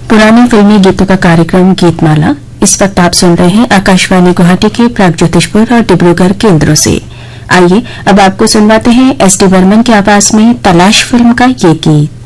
पुरानी फिल्मी गीतों का कार्यक्रम गीतमाला। इस वक्त आप सुन रहे हैं आकाशवाणी गुवाहाटी के प्रागज्योतिषपुर और डिब्रूगढ़ केंद्रों से। आइए अब आपको सुनवाते हैं एस डी बर्मन की आवाज में तलाश फिल्म का ये गीत।